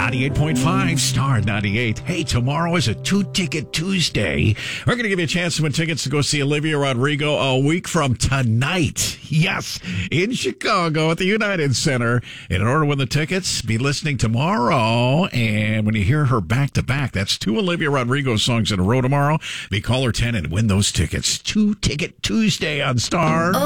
98.5 Star 98. Hey, tomorrow is a 2-Ticket Tuesday. We're going to give you a chance to win tickets to go see Olivia Rodrigo a week from tonight. Yes, in Chicago at the United Center. And in order to win the tickets, be listening tomorrow. And when you hear her back to back, that's 2 Olivia Rodrigo songs in a row tomorrow. Be caller 10 and win those tickets. 2-Ticket Tuesday on Star.